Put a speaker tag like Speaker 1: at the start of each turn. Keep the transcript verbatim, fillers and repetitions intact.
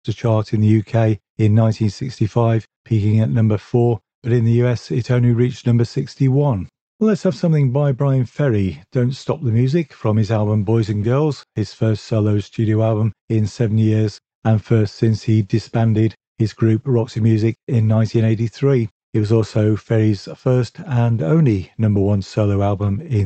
Speaker 1: to chart in the U K in nineteen sixty-five, peaking at number four, but in the U S it only reached number sixty-one. Well, let's have something by Bryan Ferry, Don't Stop the Music, from his album Boys and Girls, his first solo studio album in seven years, and first since he disbanded his group Roxy Music in nineteen eighty-three. It was also Ferry's first and only number one solo album in